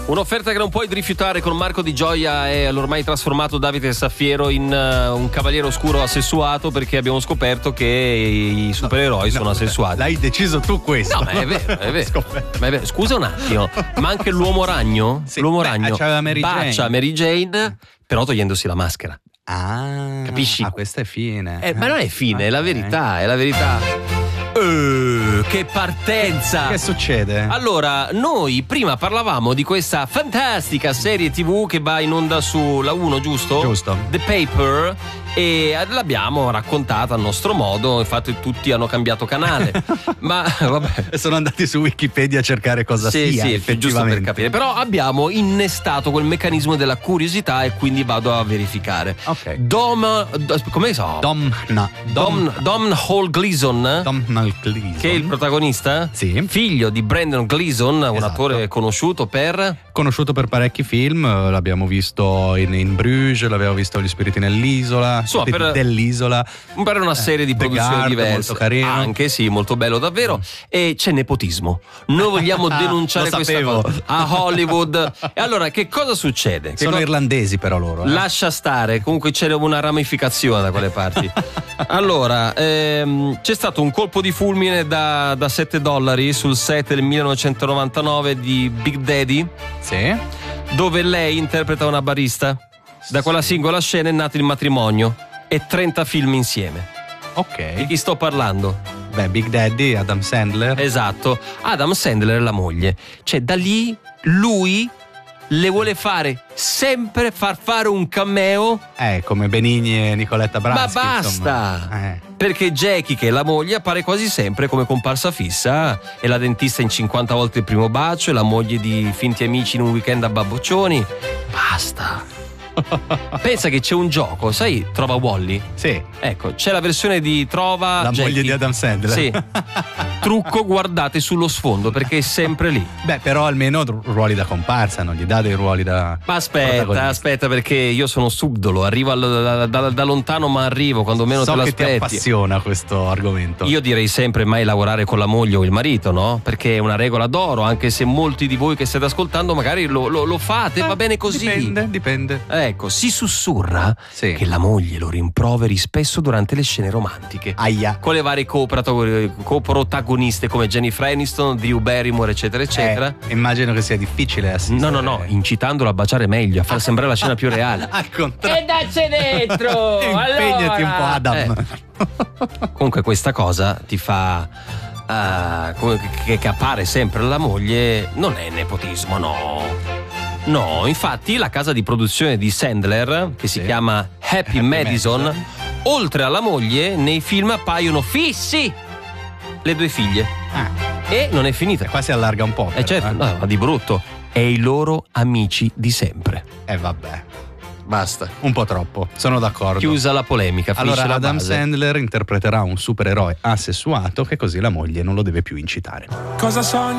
Un'offerta che non puoi rifiutare con Marco Di Gioia e l'ormai trasformato Davide Saffiero in un cavaliere oscuro assessuato, perché abbiamo scoperto che i supereroi sono assessuati. L'hai deciso tu questo. No, ma è vero, è vero. Ma è vero. Scusa un attimo, ma anche l'uomo ragno? Sì. L'uomo ragno c'aveva Mary bacia Jane. Mary Jane, però togliendosi la maschera. Ah, Capisci? questa è fine. Ma non è fine, è la verità, è la verità. Che partenza! Che succede? Allora, noi prima parlavamo di questa fantastica serie TV che va in onda sulla 1, giusto? Giusto. The Paper, e l'abbiamo raccontata a nostro modo, infatti tutti hanno cambiato canale. Ma vabbè. Sono andati su Wikipedia a cercare cosa sia. Sì, giusto per effettivamente. capire. Però abbiamo innestato quel meccanismo della curiosità e quindi vado a verificare. Ok. Come so? Domhnall Gleeson, Domhnall Gleeson. che è il protagonista? Sì. Figlio di Brandon Gleeson, un Esatto. attore conosciuto per... Conosciuto per parecchi film, l'abbiamo visto in Bruges, l'abbiamo visto Gli spiriti nell'isola, Insomma, Spiriti dell'isola. Per una serie di The produzioni Guard, diverse. molto carino. Anche sì, molto bello davvero. E c'è nepotismo. Noi vogliamo denunciare Lo questa sapevo. cosa a Hollywood. E allora che cosa succede? Che Sono irlandesi però loro. Lascia stare, comunque c'è una ramificazione da quelle parti. Allora, c'è stato un colpo di fulmine da $7 sul set del 1999 di Big Daddy, Sì. dove lei interpreta una barista. Da quella singola scena è nato il matrimonio e 30 film insieme. Ok. Di chi sto parlando? Beh, Big Daddy, Adam Sandler. Esatto, Adam Sandler è la moglie. Cioè, da lì lui le vuole sempre far fare un cameo. Come Benigni e Nicoletta Ma Braschi. basta! Insomma. Perché Jackie, che è la moglie, appare quasi sempre come comparsa fissa. È la dentista in 50 volte il primo bacio, è la moglie di Finti amici in un weekend a Babboccioni. Basta! Pensa che c'è un gioco, sai, Trova Wally? Sì. Ecco, c'è la versione di Trova La Jackie. moglie di Adam Sandler. Sì. Trucco, guardate sullo sfondo perché è sempre lì. Beh, però almeno ruoli da comparsa, non gli dà dei ruoli da... Ma aspetta, perché io sono subdolo, arrivo da lontano, ma arrivo quando meno So te che ti l'aspetti. appassiona questo argomento. Io direi sempre mai lavorare con la moglie o il marito, no? Perché è una regola d'oro, anche se molti di voi che state ascoltando magari lo fate, va bene così. Dipende. Ecco, si sussurra Sì. che la moglie lo rimproveri spesso durante le scene romantiche. Aia. Con le varie coprotagoniste come Jennifer Aniston, Drew Barrymore, eccetera, eccetera. Immagino che sia difficile assistere. No, incitandolo a baciare meglio, a far sembrare la scena più reale. Al contrario. E dacci dentro! Impegnati un po', Adam. Comunque questa cosa ti fa che appare sempre la moglie. Non è nepotismo, no, infatti la casa di produzione di Sandler, che si chiama Happy Madison, oltre alla moglie nei film appaiono fissi le 2 figlie. E non è finita. Qua si allarga un po'. Certo, no, ma di brutto. E i loro amici di sempre. Vabbè. Basta. Un po' troppo, sono d'accordo. Chiusa la polemica, finisce Allora la Adam base. Sandler interpreterà un supereroe assessuato che così la moglie non lo deve più incitare. Cosa sogni?